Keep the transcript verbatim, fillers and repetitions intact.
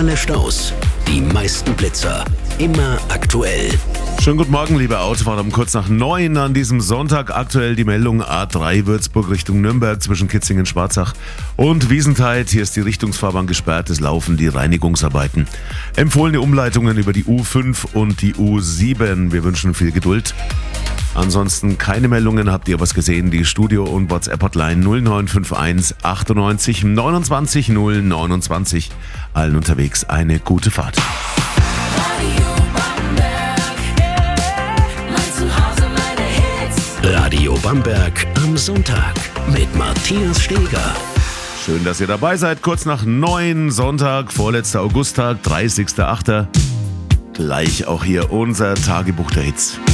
spontane Staus, die meisten Blitzer, immer aktuell. Schönen guten Morgen, liebe Autofahrer, um kurz nach neun an diesem Sonntag. Aktuell die Meldung A drei Würzburg Richtung Nürnberg zwischen Kitzingen, Schwarzach und Wiesentheid. Hier ist die Richtungsfahrbahn gesperrt, es laufen die Reinigungsarbeiten. Empfohlene Umleitungen über die U fünf und die U sieben. Wir wünschen viel Geduld. Ansonsten keine Meldungen. Habt ihr was gesehen? Die Studio- und WhatsApp-Hotline null neun fünf eins achtundneunzig neunundzwanzig null neunundzwanzig. Allen unterwegs eine gute Fahrt. Radio Bamberg am Sonntag mit Matthias Steger. Schön, dass ihr dabei seid. Kurz nach neun, Sonntag, vorletzter Augusttag, dreißigster achter Gleich auch hier unser Tagebuch der Hits.